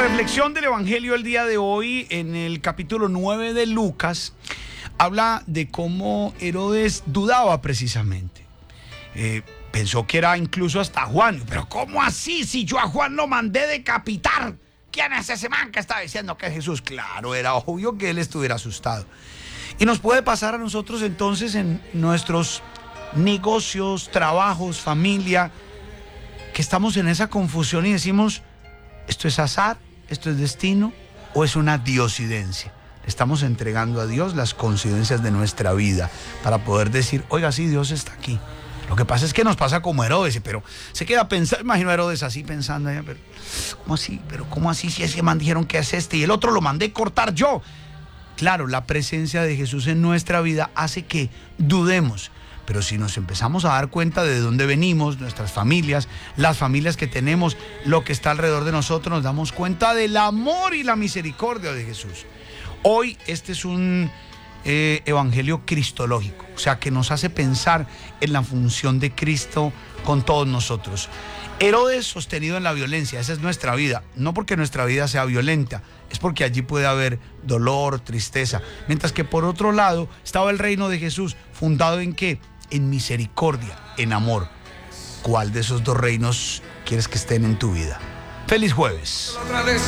reflexión del Evangelio el día de hoy, en el capítulo 9 de Lucas, habla de cómo Herodes dudaba precisamente. Pensó que era incluso hasta Juan. Pero ¿cómo así? Si yo a Juan lo mandé decapitar. ¿Quién es ese man que está diciendo que es Jesús? Claro, era obvio que él estuviera asustado. Y nos puede pasar a nosotros entonces en nuestros negocios, trabajos, familia, que estamos en esa confusión y decimos, ¿esto es azar? ¿Esto es destino? ¿O es una diosidencia? Le estamos entregando a Dios las coincidencias de nuestra vida para poder decir, oiga, sí, Dios está aquí. Lo que pasa es que nos pasa como Herodes, pero se queda pensando, imagino a Herodes así pensando, pero ¿cómo así? ¿Pero cómo así? Si ese man dijeron que es este y el otro lo mandé cortar yo. Claro, la presencia de Jesús en nuestra vida hace que dudemos. Pero si nos empezamos a dar cuenta de dónde venimos, nuestras familias, las familias que tenemos, lo que está alrededor de nosotros, nos damos cuenta del amor y la misericordia de Jesús. Hoy este es un evangelio cristológico, o sea, que nos hace pensar en la función de Cristo con todos nosotros. Herodes sostenido en la violencia, esa es nuestra vida, no porque nuestra vida sea violenta, es porque allí puede haber dolor, tristeza, mientras que por otro lado estaba el reino de Jesús, fundado ¿en qué? En misericordia, en amor. ¿Cuál de esos dos reinos quieres que estén en tu vida? ¡Feliz jueves!